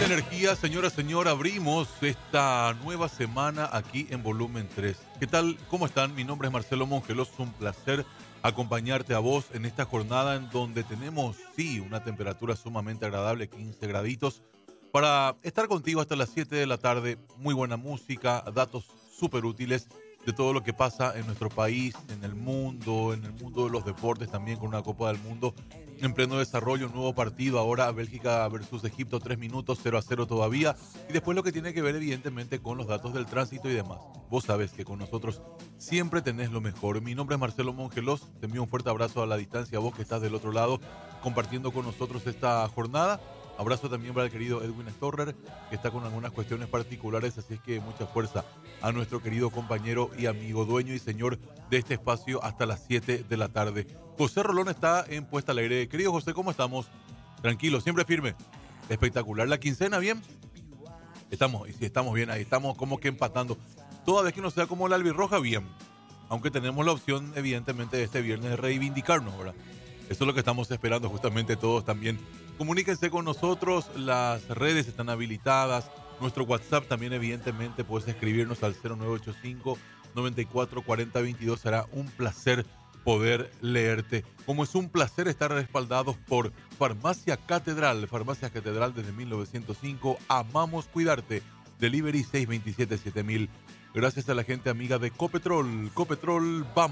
energía, señora, señor. Abrimos esta nueva semana aquí en Volumen 3. ¿Qué tal? ¿Cómo están? Mi nombre es Marcelo Mongelos. Es un placer acompañarte a vos en esta jornada en donde tenemos, sí, una temperatura sumamente agradable, 15 graditos, para estar contigo hasta las 7 de la tarde. Muy buena música, datos súper útiles de todo lo que pasa en nuestro país, en el mundo de los deportes también, con una Copa del Mundo en pleno desarrollo, un nuevo partido ahora, Bélgica versus Egipto, 3 minutos, 0-0 todavía, y después lo que tiene que ver evidentemente con los datos del tránsito y demás. Vos sabés que con nosotros siempre tenés lo mejor. Mi nombre es Marcelo Mongelos, te envío un fuerte abrazo a la distancia, a vos que estás del otro lado compartiendo con nosotros esta jornada. Abrazo también para el querido Edwin Storrer, que está con algunas cuestiones particulares, así es que mucha fuerza a nuestro querido compañero y amigo, dueño y señor de este espacio hasta las 7 de la tarde. José Rolón está en Puesta al Aire. Querido José, ¿cómo estamos? Tranquilo, siempre firme. Espectacular. ¿La quincena bien? Estamos, y si estamos bien, ahí estamos como que empatando. Toda vez que no sea como la albirroja, bien. Aunque tenemos la opción, evidentemente, de este viernes de reivindicarnos, ¿verdad? Eso es lo que estamos esperando justamente todos también. Comuníquense con nosotros, las redes están habilitadas. Nuestro WhatsApp también, evidentemente, puedes escribirnos al 0985 94 40 22. Será un placer poder leerte. Como es un placer estar respaldados por Farmacia Catedral. Farmacia Catedral desde 1905. Amamos cuidarte. Delivery 627-7000. Gracias a la gente amiga de Copetrol. Copetrol, vamos.